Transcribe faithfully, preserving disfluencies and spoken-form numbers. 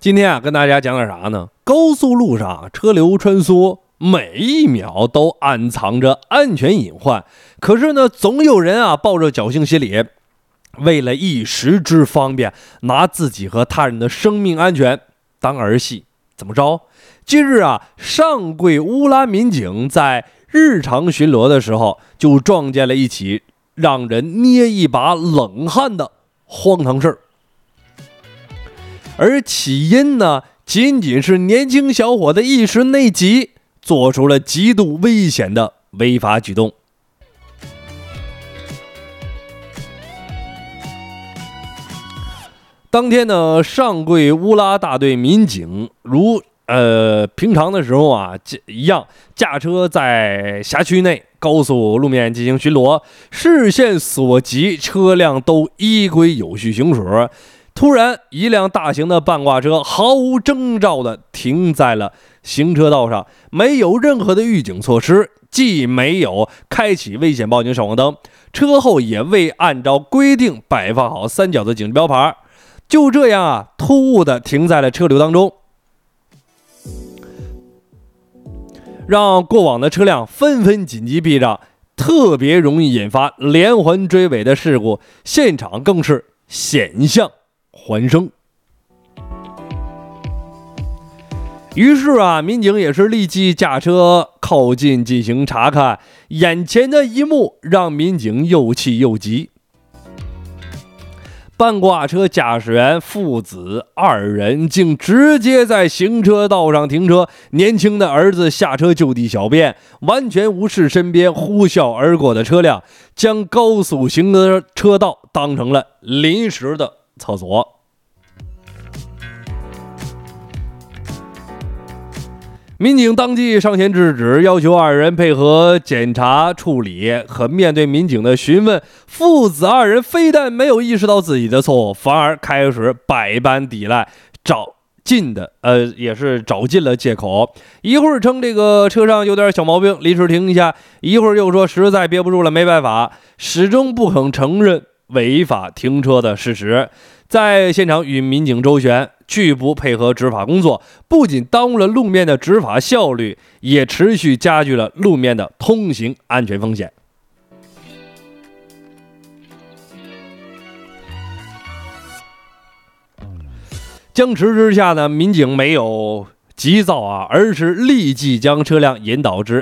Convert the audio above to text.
今天啊，跟大家讲点啥呢？高速路上车流穿梭，每一秒都暗藏着安全隐患。可是呢，总有人啊抱着侥幸心理，为了一时之方便，拿自己和他人的生命安全当儿戏。怎么着？近日啊，上桂乌拉民警在日常巡逻的时候，就撞见了一起让人捏一把冷汗的荒唐事儿。而起因呢，仅仅是年轻小伙的一时内急，做出了极度危险的违法举动。当天呢，上桂乌拉大队民警如呃平常的时候啊一样，驾车在辖区内高速路面进行巡逻，视线所及，车辆都依规有序行驶。突然，一辆大型的半挂车毫无征兆地停在了行车道上，没有任何的预警措施，既没有开启危险报警闪光灯，车后也未按照规定摆放好三角的警示标牌，就这样啊，突兀地停在了车流当中，让过往的车辆纷纷紧急避让，特别容易引发连环追尾的事故，现场更是险象环生。于是啊，民警也是立即驾车靠近进行查看，眼前的一幕让民警又气又急。半挂车驾驶员父子二人竟直接在行车道上停车，年轻的儿子下车就地小便，完全无视身边呼啸而过的车辆，将高速行车道当成了临时的厕所。民警当即上前制止，要求二人配合检查处理。可面对民警的询问，父子二人非但没有意识到自己的错误，反而开始百般抵赖，找尽的呃也是找尽了借口。一会儿称这个车上有点小毛病，临时停一下；一会儿又说实在憋不住了，没办法，始终不肯承认违法停车的事实。在现场与民警周旋，拒不配合执法工作，不仅耽误了路面的执法效率，也持续加剧了路面的通行安全风险。僵持之下呢，民警没有急躁啊，而是立即将车辆引导至